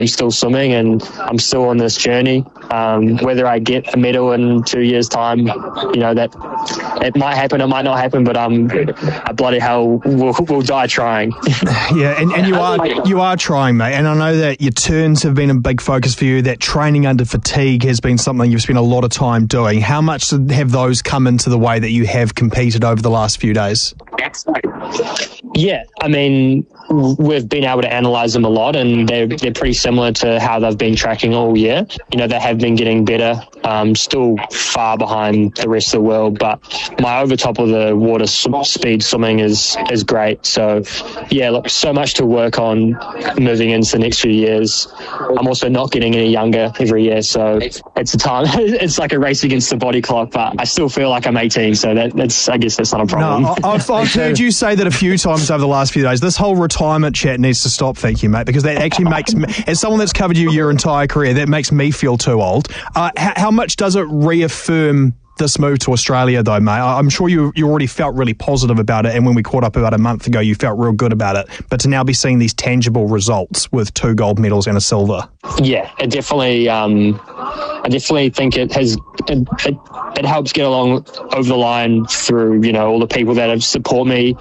I'm still swimming and I'm still on this journey. Whether I get a medal in 2 years' time, that it might happen, it might not happen, but I bloody hell will die trying. Yeah, and you are trying, mate. And I know that your turns have been a big focus for you. That training under fatigue has been something you've spent a lot of time doing. How much have those come into the way that you have competed over the last few days? Yeah, I mean, we've been able to analyse them a lot, and they're pretty similar to how they've been tracking all year. They have been getting better, still far behind the rest of the world, but my over top of the water speed swimming is great. So, yeah, look, so much to work on moving into the next few years. I'm also not getting any younger every year, so it's a time. It's like a race against the body clock, but I still feel like I'm 18, so I guess that's not a problem. No, I've heard you say that a few times over the last few days. This whole retirement chat needs to stop, thank you, mate, because that actually makes me, as someone that's covered you your entire career, that makes me feel too old. How much does it reaffirm this move to Australia, though, mate? I'm sure you already felt really positive about it, and when we caught up about a month ago, you felt real good about it. But to now be seeing these tangible results with 2 gold medals and a silver. Yeah, it definitely. I definitely think it has. It helps get along over the line through all the people that have support me,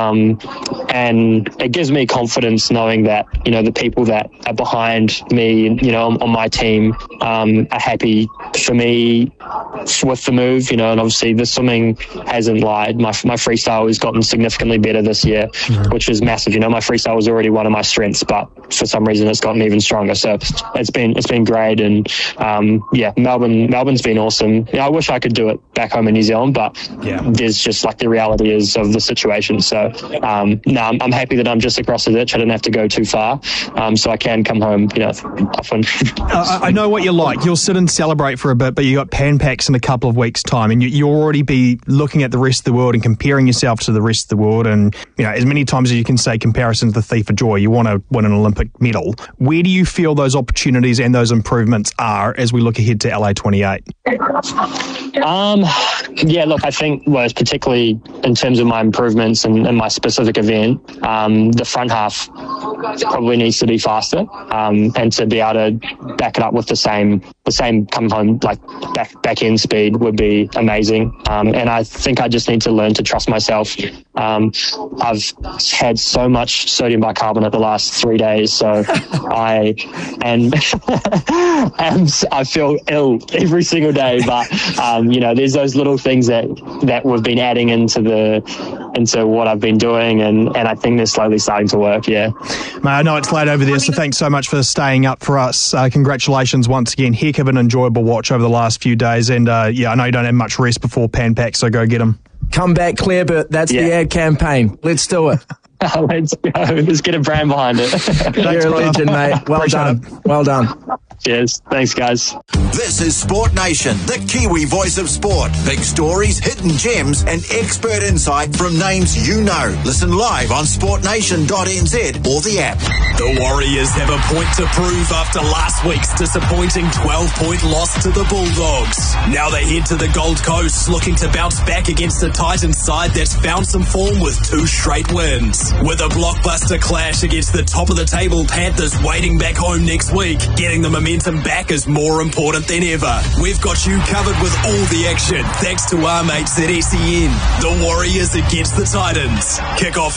and it gives me confidence knowing that the people that are behind me, on my team, are happy for me with the move. And obviously the swimming hasn't lied. My freestyle has gotten significantly better this year, which is massive. My freestyle was already one of my strengths, but for some reason it's gotten even stronger. So it's been great, and Melbourne's been awesome. I wish I could do it back home in New Zealand, but there's just like the reality is of the situation. So I'm happy that I'm just across the ditch. I didn't have to go too far, so I can come home often. I know what you're like. You'll sit and celebrate for a bit, but you got Pan Pacs in a couple of weeks' time, and you'll already be looking at the rest of the world and comparing yourself to the rest of the world. And as many times as you can say comparison's the thief of joy, you want to win an Olympic medal. Where do you feel those opportunities and those improvements are as we look ahead to LA 28? Look, I think particularly in terms of my improvements and my specific event, the front half probably needs to be faster, and to be able to back it up with the same coming home, like back end speed would be amazing. And I think I just need to learn to trust myself. I've had so much sodium bicarbonate the last 3 days, so I feel ill every single day. But there's those little things that we've been adding into what I've been doing, and I think they're slowly starting to work. Yeah, mate, I know it's late over there, so thanks so much for staying up for us. Congratulations once again. Heck of an enjoyable watch over the last few days, and I know you don't have much rest before Pan Pacs, so go get them. Come back, Clarebert. That's the ad campaign. Let's do it. Let's go. Let's get a brand behind it. You're a legend, mate. Well done. Well done. Cheers. Thanks, guys. This is Sport Nation, the Kiwi voice of sport. Big stories, hidden gems, and expert insight from names you know. Listen live on sportnation.nz or the app. The Warriors have a point to prove after last week's disappointing 12-point loss to the Bulldogs. Now they head to the Gold Coast looking to bounce back against the Titans side that's found some form with 2 straight wins. With a blockbuster clash against the top-of-the-table Panthers waiting back home next week, getting the momentum back is more important than ever. We've got you covered with all the action, thanks to our mates at SEN. The Warriors against the Titans. Kick off